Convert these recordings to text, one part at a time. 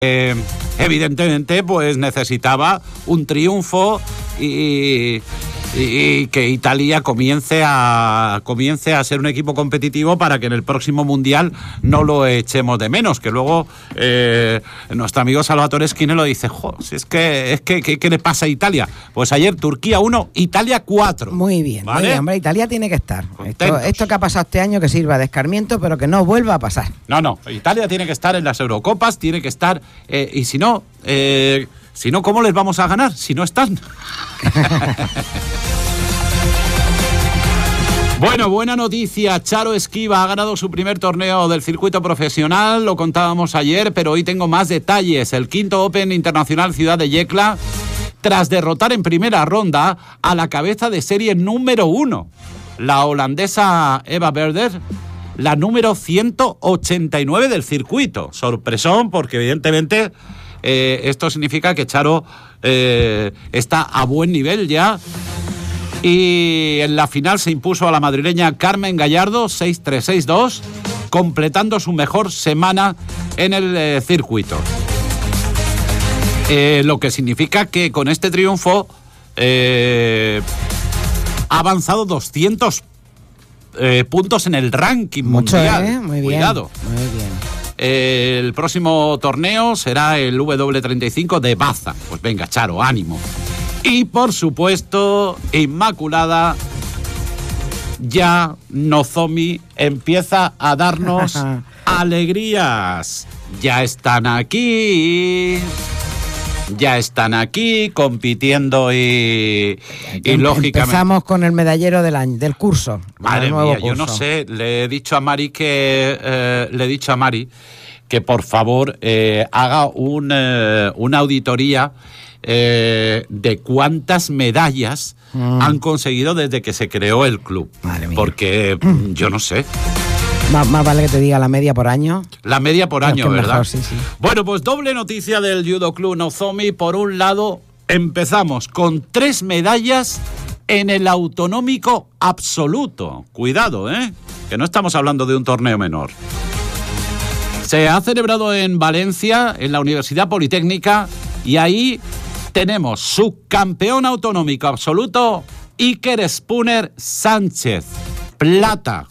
evidentemente pues necesitaba un triunfo y que Italia comience a ser un equipo competitivo para que en el próximo Mundial no lo echemos de menos, que luego nuestro amigo Salvatore Schinnello dice, si es que ¿qué le pasa a Italia? Pues ayer Turquía 1, Italia 4. Muy bien, ¿vale? Muy bien, hombre, Italia tiene que estar. Esto que ha pasado este año que sirva de escarmiento, pero que no vuelva a pasar. No, Italia tiene que estar en las Eurocopas, tiene que estar, y si no, ¿cómo les vamos a ganar? Si no están. Bueno, buena noticia, Charo Esquiva ha ganado su primer torneo del circuito profesional, lo contábamos ayer, pero hoy tengo más detalles. El quinto Open Internacional Ciudad de Yecla, tras derrotar en primera ronda a la cabeza de serie número 1, la holandesa Eva Berder, la número 189 del circuito. Sorpresón, porque evidentemente esto significa que Charo está a buen nivel ya. Y en la final se impuso a la madrileña Carmen Gallardo 6-3, 6-2, completando su mejor semana en el circuito. Lo que significa que con este triunfo ha avanzado 200 puntos en el ranking mundial. Muy bien. Cuidado. Muy bien. El próximo torneo será el W35 de Baza. Pues venga, Charo, ánimo. Y por supuesto, Inmaculada, ya Nozomi empieza a darnos alegrías. Ya están aquí compitiendo y lógicamente. Empezamos con el medallero del curso. Madre mía, yo no sé, le he dicho a Mari que por favor haga una auditoría de cuántas medallas han conseguido desde que se creó el club. Madre mía. Porque yo no sé. Más vale que te diga la media por año. La media por año, ¿verdad? Mejor, sí. Bueno, pues doble noticia del Judo Club Nozomi. Por un lado, empezamos con 3 medallas en el autonómico absoluto. Cuidado, que no estamos hablando de un torneo menor. Se ha celebrado en Valencia, en la Universidad Politécnica, y ahí tenemos subcampeón autonómico absoluto, Iker Spuner Sánchez, plata.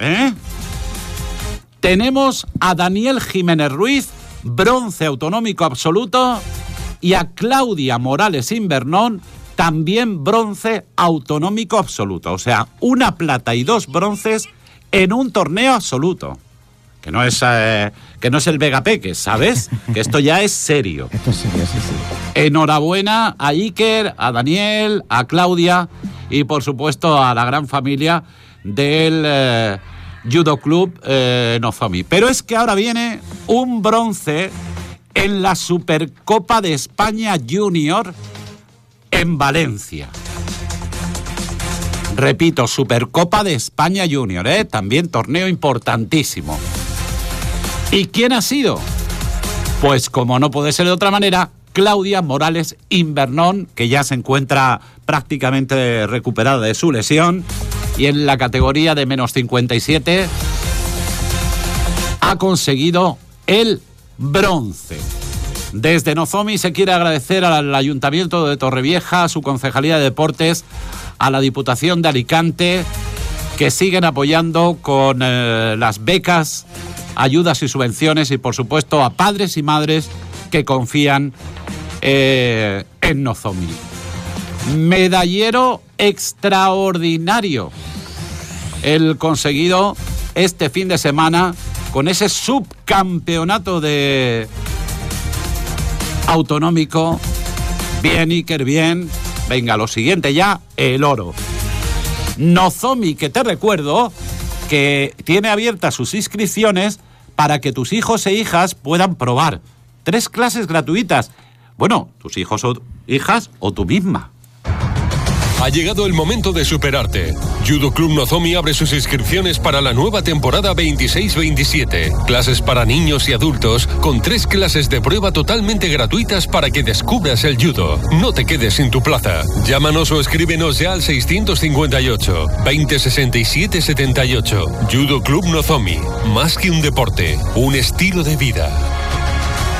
Tenemos a Daniel Jiménez Ruiz, bronce autonómico absoluto, y a Claudia Morales Invernón, también bronce autonómico absoluto. O sea, 1 plata y 2 bronces en un torneo absoluto. Que no es el Vegapeques, ¿sabes? Que esto ya es serio. Esto es serio, sí. Enhorabuena a Iker, a Daniel, a Claudia y por supuesto a la gran familia del Judo Club Nozomi. Pero es que ahora viene un bronce en la Supercopa de España Junior en Valencia. Repito, Supercopa de España Junior, también torneo importantísimo. ¿Y quién ha sido? Pues como no puede ser de otra manera, Claudia Morales Invernón, que ya se encuentra prácticamente recuperada de su lesión, y en la categoría de menos 57 ha conseguido el bronce. Desde Nozomi se quiere agradecer al Ayuntamiento de Torrevieja, a su Concejalía de Deportes, a la Diputación de Alicante, que siguen apoyando con las becas, ayudas y subvenciones, y por supuesto a padres y madres que confían en Nozomi. Medallero extraordinario el conseguido este fin de semana con ese subcampeonato de autonómico. Bien, Iker, bien. Venga, lo siguiente ya, el oro. Nozomi, que te recuerdo que tiene abiertas sus inscripciones para que tus hijos e hijas puedan probar 3 clases gratuitas. Bueno, tus hijos o hijas o tú misma. Ha llegado el momento de superarte. Judo Club Nozomi abre sus inscripciones para la nueva temporada 26-27. Clases para niños y adultos con 3 clases de prueba totalmente gratuitas para que descubras el judo. No te quedes sin tu plaza. Llámanos o escríbenos ya al 658 2067 78. Judo Club Nozomi. Más que un deporte, un estilo de vida.